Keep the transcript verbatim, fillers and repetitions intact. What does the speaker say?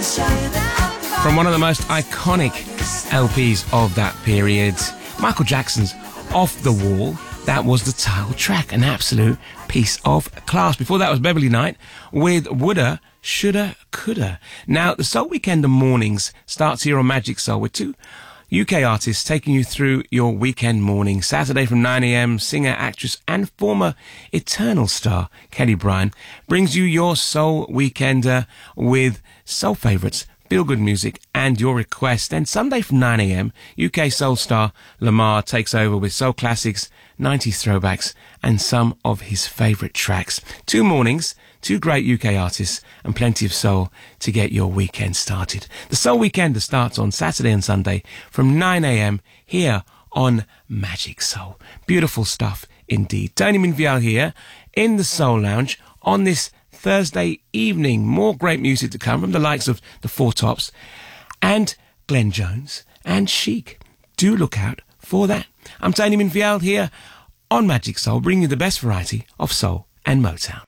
From one of the most iconic L Ps of that period, Michael Jackson's Off the Wall. That was the title track, an absolute piece of class. Before that was Beverly Knight with Woulda, Shoulda, Coulda. Now, the Soul Weekender mornings starts here on Magic Soul with two U K artists taking you through your weekend morning. Saturday from nine a.m, singer, actress and former Eternal star Kelly Bryan brings you your Soul Weekender with soul favourites, feel-good music and your request. Then Sunday from nine a.m, U K soul star Lamar takes over with soul classics, nineties throwbacks and some of his favourite tracks. Two mornings, two great U K artists and plenty of soul to get your weekend started. The Soul Weekender starts on Saturday and Sunday from nine a.m. here on Magic Soul. Beautiful stuff indeed. Tony Minvial here in the Soul Lounge on this Thursday evening. More great music to come from the likes of the Four Tops and Glenn Jones and Chic. Do look out for that. I'm Tony Minvial here on Magic Soul, bringing you the best variety of soul and Motown.